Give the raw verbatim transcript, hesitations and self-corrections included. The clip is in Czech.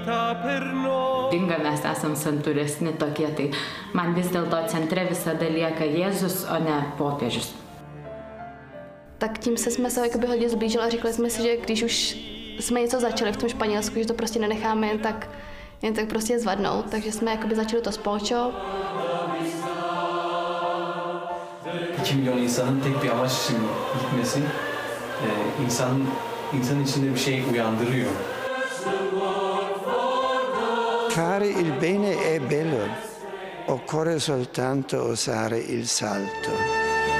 Dinga mes esam santūresni tokie, tai man vis dėlto centre visada lieka Jėzus, o ne popiežius. Tak tím se jsme se jakoby hodně zblížili a říkali jsme si, že když už jsme něco začali v tom Španělsku, že to prostě nenecháme jen tak, jen tak prostě zvadnout, takže jsme jakoby začali to spolčo. iki milyon insanın tek bir amaç için gitmesi, e, insan, insanın içinde bir şey uyandırıyor. Fare il bene è bello, occorre soltanto osare il salto.